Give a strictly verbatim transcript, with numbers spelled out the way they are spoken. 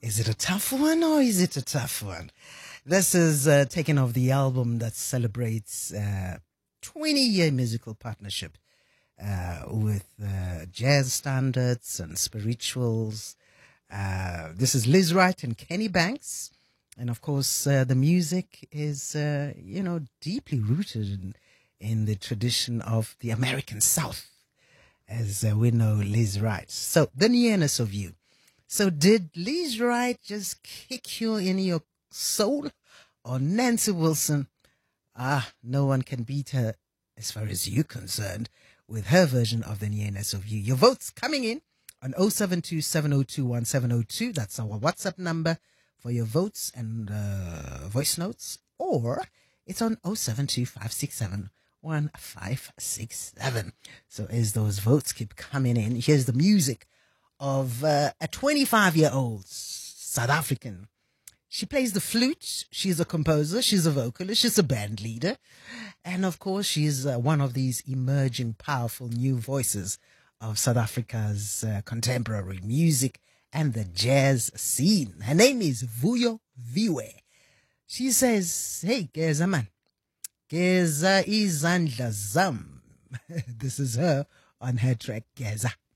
Is it a tough one or is it a tough one? This is uh, taken off the album that celebrates uh, twenty-year musical partnership uh, with uh, jazz standards and spirituals. Uh, this is Liz Wright and Kenny Banks. And of course, uh, the music is, uh, you know, deeply rooted in, in the tradition of the American South, as uh, we know Liz Wright. So, the nearness of you. So, did Liz Wright just kick you in your soul? Or Nancy Wilson? Ah, no one can beat her, as far as you're concerned, with her version of the nearness of you. Your votes coming in on oh seven two, seven oh two, one seven oh two. That's our WhatsApp number for your votes and uh, voice notes. Or it's on oh seven two, five six seven, one five six seven. So as those votes keep coming in, here's the music of uh, a twenty-five-year-old South African. She plays the flute. She's a composer. She's a vocalist. She's a band leader. And of course, she's uh, one of these emerging, powerful new voices of South Africa's uh, contemporary music and the jazz scene. Her name is Vuyo Viwe. She says, hey, Geza man. Geza izandla zam. This is her on her track, Geza.